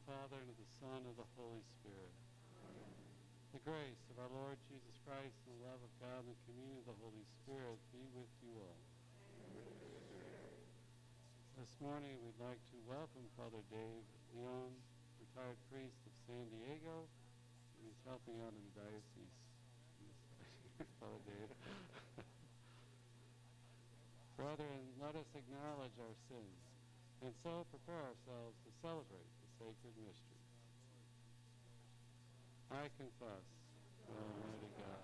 Father, and of the Son, and of the Holy Spirit. The grace of our Lord Jesus Christ, and the love of God, and the communion of the Holy Spirit be with you all. This morning we'd like to welcome Father Dave Leon, retired priest of San Diego. He's helping out in the diocese. Father Dave. Brethren, let us acknowledge our sins, and so prepare ourselves to celebrate the sacred mystery. I confess, O Almighty God,